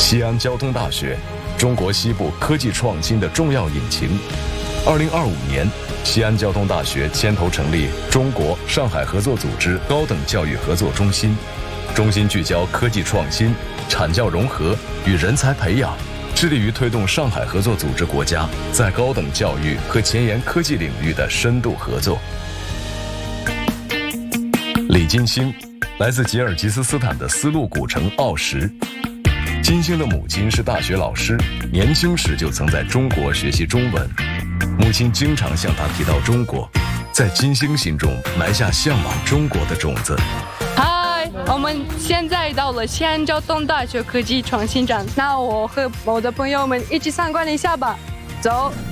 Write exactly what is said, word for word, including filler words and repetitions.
西安交通大学，中国西部科技创新的重要引擎。二零二五年，西安交通大学牵头成立中国上海合作组织高等教育合作中心，中心聚焦科技创新、产教融合与人才培养，致力于推动上海合作组织国家在高等教育和前沿科技领域的深度合作。李金星来自吉尔吉斯斯坦的丝路古城奥什。金星的母亲是大学老师，年轻时就曾在中国学习中文。母亲经常向他提到中国，在金星心中埋下向往中国的种子。 嗨，我们现在到了西安交通大学科技创新站，那我和我的朋友们一起参观一下吧，走。